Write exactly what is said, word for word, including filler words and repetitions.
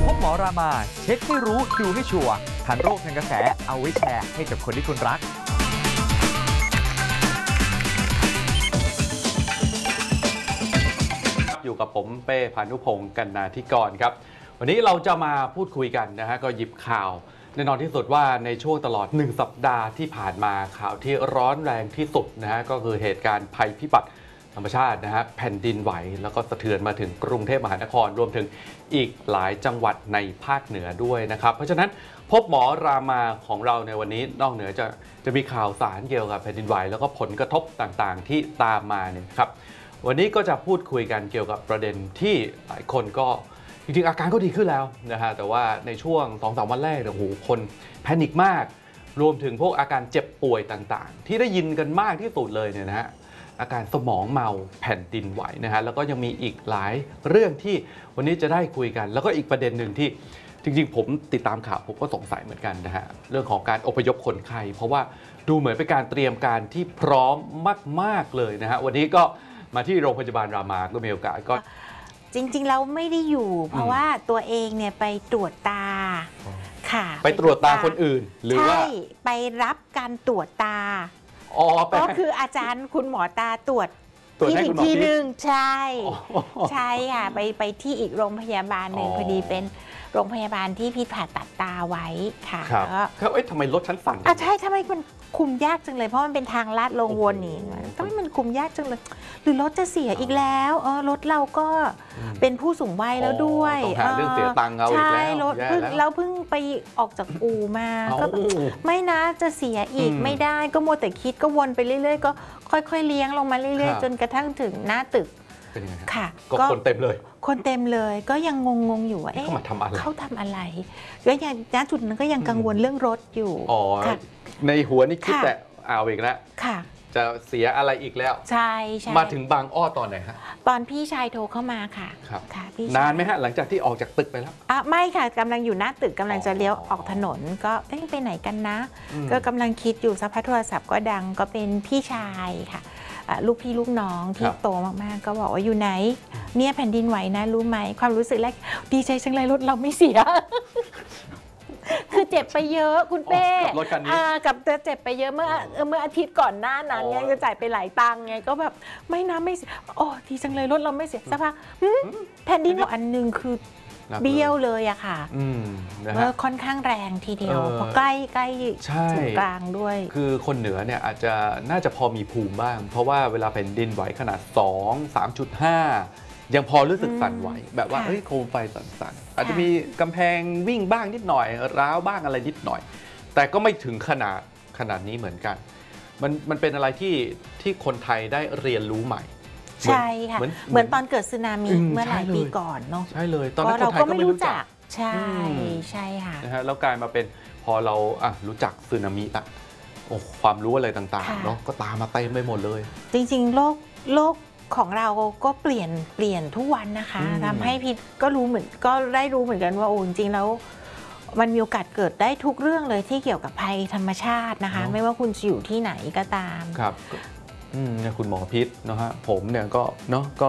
พบหมอรามาเช็คให้รู้ดูให้ชัวร์ทันโรคทันกระแสเอาไว้แชร์ให้กับคนที่คุณรักอยู่กับผมเป้พานุพงศ์กันนาธิกรครับวันนี้เราจะมาพูดคุยกันนะฮะก็หยิบข่าวแน่นอนที่สุดว่าในช่วงตลอดหนึ่งสัปดาห์ที่ผ่านมาข่าวที่ร้อนแรงที่สุดนะฮะก็คือเหตุการณ์ภัยพิบัติธรรมชาตินะฮะแผ่นดินไหวแล้วก็สะเทือนมาถึงกรุงเทพมหานครรวมถึงอีกหลายจังหวัดในภาคเหนือด้วยนะครับเพราะฉะนั้นพบหมอรามาของเราในวันนี้นอกเหนือจะจะมีข่าวสารเกี่ยวกับแผ่นดินไหวแล้วก็ผลกระทบต่างๆที่ตามมาเนี่ยครับวันนี้ก็จะพูดคุยกันเกี่ยวกับประเด็นที่หลายคนก็จริงๆอาการก็ดีขึ้นแล้วนะฮะแต่ว่าในช่วง สองถึงสาม วันแรกเนี่ยโอ้โหคนแพนิคมากรวมถึงพวกอาการเจ็บป่วยต่างๆที่ได้ยินกันมากที่สุดเลยเนี่ยนะฮะอาการสมองเมาแผ่นดินไหวนะฮะแล้วก็ยังมีอีกหลายเรื่องที่วันนี้จะได้คุยกันแล้วก็อีกประเด็นหนึ่งที่จริงๆผมติดตามข่าวผมก็สงสัยเหมือนกันนะฮะเรื่องของการอพยพคนไข้เพราะว่าดูเหมือนเป็นการเตรียมการที่พร้อมมากๆเลยนะฮะวันนี้ก็มาที่โรงพยาบาลรามาก็มีโอกาสก็จริงๆแล้วไม่ได้อยู่เพราะว่าตัวเองเนี่ยไปตรวจตาค่ะไปตรวจตาคนอื่นหรือว่าใช่ไปรับการตรวจตาอ๋อก็คืออาจารย์คุณหมอตาตรวจที่อีกที่หนึ่งใช่ใช่ค่ะไปไปที่อีกโรงพยาบาลหนึ่งพอดีเป็นโรงพยาบาลที่พี่ผ่าตัดตาไว้ค่ะครับเอ้ยทำไมรถชั้นสั่นอ่ะใช่ทำไมมันคุมยากจังเลยเพราะมันเป็นทางลาดลงวนนี่ทำไมมันคุมยากจังเลยหรือรถจะเสียอีกแล้วเออรถเราก็เป็นผู้สูงวัยแล้วด้วยต้องหาเรื่องเสียตังค์เอาอีกแล้วรถเพิ่งเราเพิ่งไปออกจากอู่มาก็ไม่นะจะเสียอีกไม่ได้ก็มัวแต่คิดก็วนไปเรื่อยๆก็ค่อยๆเลี้ยงลงมาเรื่อยๆจนกระทั่งถึงหน้าตึกเป็นยังไงค่ะก็คนเต็มเลยคนเต็มเลยก็ยังงงๆอยู่ว่าเอ๊ะเขาทำอะไรเขาทำอะไรก็ยังณจุดนั้นก็ยังกังวลเรื่องรถอยู่อ๋อในหัวนี่คิดแต่เอาอีกแล้วค่ะจะเสียอะไรอีกแล้วใช่ใช่มาถึงบางอ้อตอนไหนฮะตอนพี่ชายโทรเข้ามาค่ะครับค่ะพี่นานไหมฮะหลังจากที่ออกจากตึกไปแล้วอ่ะไม่ค่ะกำลังอยู่หน้าตึกกำลังจะเลี้ยวออกถนนก็เอ๊ะไปไหนกันนะก็กำลังคิดอยู่สักพักโทรศัพท์ก็ดังก็เป็นพี่ชายค่ะลูกพี่ลูกน้องที่โตมากๆก็บอกว่าอยู่ไหนเนี่ยแผ่นดินไหวนะรู้ไหมความรู้สึกแรกดีใจจังเลยรถเราไม่เสียคือเจ็บไปเยอะคุณเป้กับรถคันนี้กับจะเจ็บไปเยอะเมื่อเมื่ออาทิตย์ก่อนหน้านั้นไงจะจ่ายไปหลายตังค์ไงก็แบบไม่นะไม่เสียโอ้ดีจังเลยรถเราไม่เสียสักพักแผ่นดินอันหนึ่งคือเบี้ยวเลยอะค่ะเมื่อค่อนข้างแรงทีเดียวเพราะใกล้ใกล้ถึงกลางด้วยคือคนเหนือเนี่ยอาจจะน่าจะพอมีภูมิบ้างเพราะว่าเวลาแผ่นดินไหวขนาดสอง สามจุดห้ายังพอรู้สึกสั่นไหวแบบว่าเฮ้ยโคมไฟสั่นๆอาจจะมีกำแพงวิ่งบ้างนิดหน่อยร้าวบ้างอะไรนิดหน่อยแต่ก็ไม่ถึงขนาดขนาดนี้เหมือนกันมันมันเป็นอะไรที่ที่คนไทยได้เรียนรู้ใหม่ใช่ค่ะเหมือนตอนเกิดสึนามิเมื่อหลายปีก่อนเนาะใช่เลยตอนนั้นเราก็ไม่รู้จักใช่ใช่ค่ะนะฮะแล้วกลายมาเป็นพอเราอ่ะรู้จักสึนามิละโอ้ความรู้อะไรต่างๆเนาะก็ตามมาเต็มไปหมดเลยจริงๆโลกโลกของเราก็เปลี่ยนเปลี่ยนทุกวันนะคะทำให้พี่ก็รู้เหมือนก็ได้รู้เหมือนกันว่าโอ้จริงๆแล้วมันมีโอกาสเกิดได้ทุกเรื่องเลยที่เกี่ยวกับภัยธรรมชาตินะคะไม่ว่าคุณจะอยู่ที่ไหนก็ตามครับอืมเนี่ยคุณหมอพิษนะฮะผมเนี่ยก็เนาะก็